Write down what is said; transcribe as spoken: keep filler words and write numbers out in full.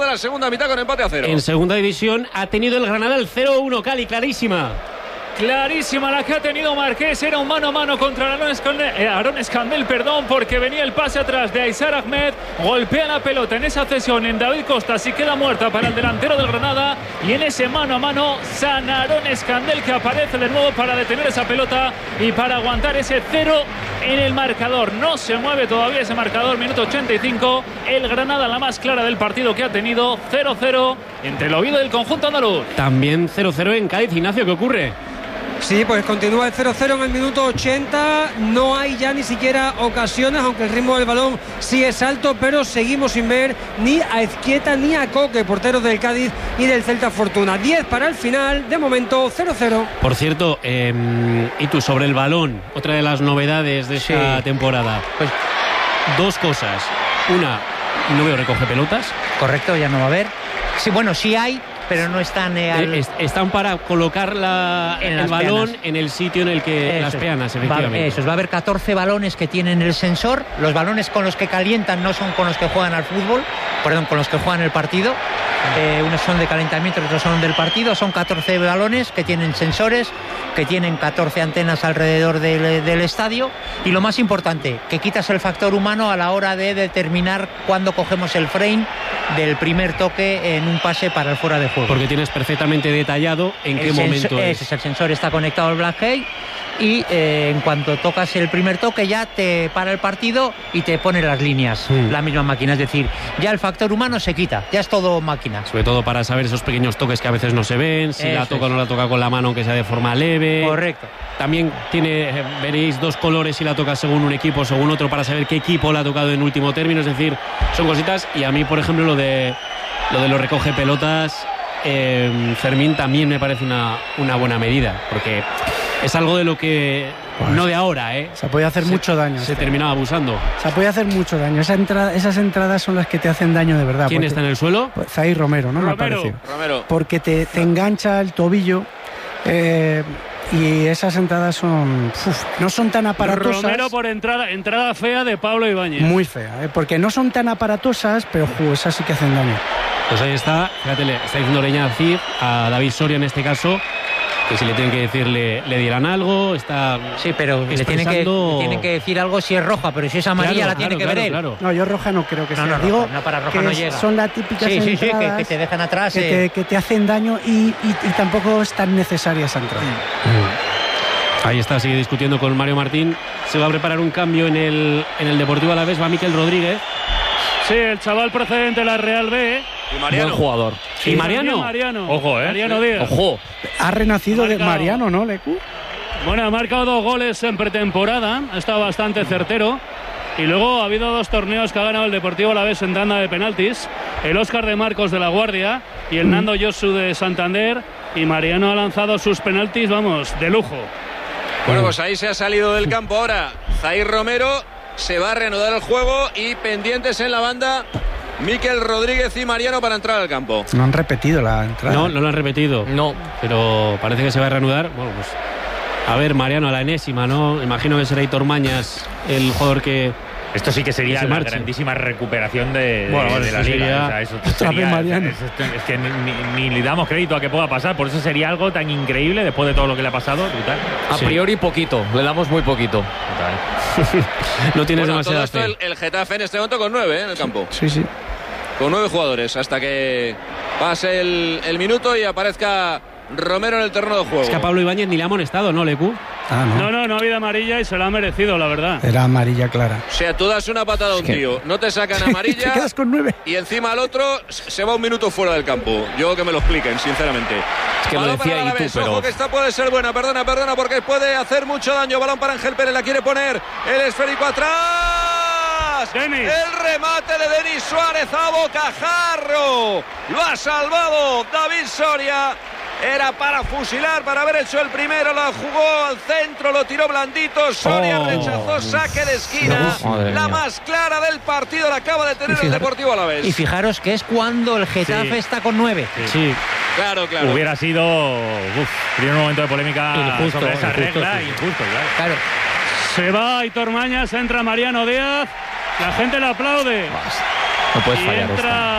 la segunda mitad con empate a cero. En segunda división ha tenido el Granada el cero uno, Cali, clarísima. Clarísima la que ha tenido Marqués, era un mano a mano contra Aaron Escandel, eh, Aaron Escandel, perdón, porque venía el pase atrás de Aizar Ahmed, golpea la pelota en esa cesión en David Costa, si queda muerta para el delantero del Granada, y en ese mano a mano San Aaron Escandel, que aparece de nuevo para detener esa pelota y para aguantar ese cero en el marcador. No se mueve todavía ese marcador, minuto ochenta y cinco, el Granada la más clara del partido que ha tenido, cero cero entre el Oviedo y el conjunto andaluz. También cero cero en Cádiz. Ignacio, ¿qué ocurre? Sí, pues continúa el cero cero en el minuto ochenta. No hay ya ni siquiera ocasiones, aunque el ritmo del balón sí es alto, pero seguimos sin ver ni a Ezquieta ni a Coque, porteros del Cádiz y del Celta Fortuna. diez para el final, de momento cero cero. Por cierto, eh, y tú, sobre el balón, otra de las novedades de esta sí. temporada. Pues dos cosas. Una, no veo recoge pelotas. Correcto, ya no va a haber. Sí, bueno, sí hay, pero no están eh, al... eh, están para colocar la, el balón peanas. En el sitio en el que eso, las peanas, efectivamente. Va, eso, va a haber catorce balones que tienen el sensor. Los balones con los que calientan no son con los que juegan al fútbol, perdón, con los que juegan el partido. Eh, unos son de calentamiento, otros son del partido. Son catorce balones que tienen sensores, que tienen catorce antenas alrededor del, del estadio. Y lo más importante, que quitas el factor humano a la hora de determinar cuándo cogemos el frame del primer toque en un pase para el fuera de juego. Porque tienes perfectamente detallado en el qué momento es. es. El sensor está conectado al Blackhead y eh, en cuanto tocas el primer toque ya te para el partido y te pone las líneas, mm. la misma máquina. Es decir, ya el factor humano se quita, ya es todo máquina. Sobre todo para saber esos pequeños toques que a veces no se ven, si Eso la toca o no la toca con la mano, aunque sea de forma leve. Correcto. También tiene, veréis, dos colores si la toca según un equipo, según otro, para saber qué equipo la ha tocado en último término. Es decir, son cositas. Y a mí, por ejemplo, lo de lo de los recoge pelotas, eh, Fermín, también me parece una, una buena medida, porque es algo de lo que pues, no de ahora, ¿eh? Se puede hacer se, mucho daño. Se este. terminaba abusando. Se puede hacer mucho daño. Esa entrada, esas entradas son las que te hacen daño de verdad. ¿Quién está en el suelo? Pues, Zair Romero, ¿no? Romero. Me parece. Romero. Porque te, te engancha el tobillo. Eh, y esas entradas son uf, no son tan aparatosas. Romero por entrada entrada fea de Pablo Ibáñez. Muy fea, ¿eh? Porque no son tan aparatosas, pero ju, esas sí que hacen daño. Pues ahí está, fíjate, le está diciendo Leña Cid a David Soria en este caso, que si le tienen que decir le, le dirán algo. Está sí, pero le tienen, que, le tienen que decir algo si es roja, pero si es amarilla, claro, la tiene claro, que claro, ver él. Claro. No, yo roja no creo que no, sea. No, Digo, no, para roja que no llega. Son las típicas sí, sí, entradas sí, que, que te dejan atrás. Que, eh. te, que te hacen daño y, y, y tampoco es tan necesaria esa entrada. Mm. Ahí está, sigue discutiendo con Mario Martín. Se va a preparar un cambio en el, en el Deportivo Alavés. Va Miquel Rodríguez. Sí, el chaval procedente de la Real B. Y Mariano. Buen jugador. Sí, ¿Y Mariano? Mariano. Ojo, ¿eh? Mariano Díaz. Ojo. Ha renacido de Mariano, ¿no, Lecu? Bueno, ha marcado dos goles en pretemporada. Ha estado bastante certero. Y luego ha habido dos torneos que ha ganado el Deportivo Alavés en tanda de penaltis. El Óscar de Marcos de La Guardia y el Nando Yosu de Santander. Y Mariano ha lanzado sus penaltis, vamos, de lujo. Bueno, pues ahí se ha salido del campo ahora Zair Romero. Se va a reanudar el juego y pendientes en la banda Miquel Rodríguez y Mariano para entrar al campo. No han repetido la entrada. No, no lo han repetido. No. Pero parece que se va a reanudar. Bueno, pues a ver, Mariano, a la enésima, ¿no? Imagino que será Hitor Mañas el jugador que... Esto sí que sería que la marche. grandísima recuperación de, de, bueno, de la liga. Sería... O sea, eso sería, Mariano. Es, es, es que ni, ni, ni le damos crédito a que pueda pasar. Por eso sería algo tan increíble después de todo lo que le ha pasado. Brutal. A sí. priori poquito, le damos muy poquito. No tienes bueno, demasiada todo esto fe. El, el Getafe en este momento con nueve ¿eh? en el campo. Sí, sí. Con nueve jugadores hasta que pase el, el minuto y aparezca Romero en el terreno de juego. Es que a Pablo Ibáñez ni le ha amonestado, ¿no, Lecu? Ah, no. No, no, no ha habido amarilla y se la ha merecido, la verdad. Era amarilla clara. O sea, tú das una patada a un tío, no te sacan amarilla. Te quedas con nueve. Y encima al otro se va un minuto fuera del campo. Yo que me lo expliquen, sinceramente. Es que balón lo decía para y tú, pero... Ojo que esta puede ser buena, perdona, perdona, porque puede hacer mucho daño. Balón para Ángel Pérez, la quiere poner. El esférico atrás. Denis. El remate de Denis Suárez a bocajarro. Lo ha salvado David Soria. Era para fusilar, para haber hecho el primero, lo jugó al centro, lo tiró blandito, Soria oh. rechazó, saque de esquina, Madre la mía. más clara del partido la acaba de tener el Deportivo Alavés. Y fijaros que es cuando el Getafe sí. está con nueve. Sí. Sí. Claro, claro. Hubiera sido uf, un momento de polémica injusto, sobre esa injusto, regla, sí. injusto, claro. Claro. Se va Hitor Mañas, entra Mariano Díaz, la gente le aplaude. No puedes y fallar entra